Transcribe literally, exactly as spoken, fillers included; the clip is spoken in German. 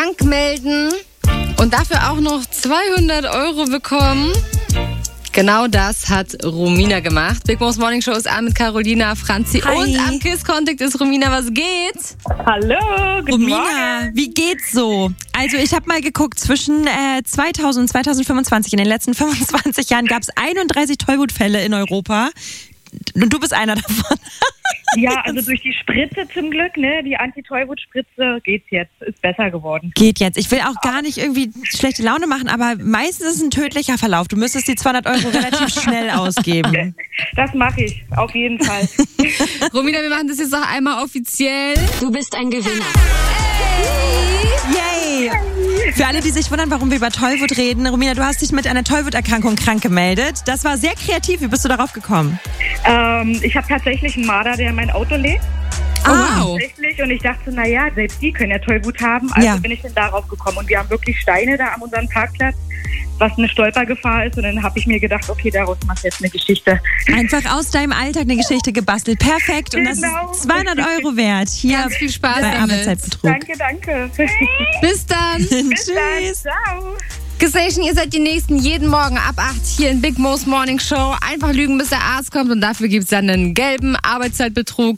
krank melden und dafür auch noch zweihundert Euro bekommen. Genau das hat Romina gemacht. Big Mo's Morning Show ist an mit Carolina, Franzi Hi. und am Kiss-Contact ist Romina. Was geht? Hallo, guten Romina, Morgen. wie geht's so? Also ich habe mal geguckt, zwischen äh, zweitausend und zweitausendfünfundzwanzig, in den letzten fünfundzwanzig Jahren gab es einunddreißig Tollwutfälle in Europa. Und du bist einer davon. Ja, also durch die Spritze zum Glück, ne? Die Anti-Tollwut-Spritze geht's jetzt, ist besser geworden. Geht jetzt. Ich will auch gar nicht irgendwie schlechte Laune machen, aber meistens ist es ein tödlicher Verlauf. Du müsstest die zweihundert Euro relativ schnell ausgeben. Das mache ich, auf jeden Fall. Romina, wir machen das jetzt noch einmal offiziell. Du bist ein Gewinner. Yay! Für alle, die sich wundern, warum wir über Tollwut reden, Romina, du hast dich mit einer Tollwuterkrankung krank gemeldet. Das war sehr kreativ. Wie bist du darauf gekommen? Ähm, ich habe tatsächlich einen Marder, der in mein Auto lebt. Oh, wow. Tatsächlich. Und ich dachte, naja, selbst die können ja Tollwut haben. Also Ja. bin ich dann darauf gekommen. Und wir haben wirklich Steine da an unserem Parkplatz, was eine Stolpergefahr ist. Und dann habe ich mir gedacht, okay, daraus machst du jetzt eine Geschichte. Einfach aus deinem Alltag eine Geschichte gebastelt. Perfekt. Und das Genau. ist zweihundert Euro wert. Hier Ganz viel Spaß bei damit. Arbeitszeitbetrug. Danke, danke. Bis dann. Bis dann. Tschüss. Ciao. Gestation, ihr seid die Nächsten jeden Morgen ab acht hier in Big Mo's Morning Show. Einfach lügen, bis der Arzt kommt und dafür gibt's dann einen gelben Arbeitszeitbetrug.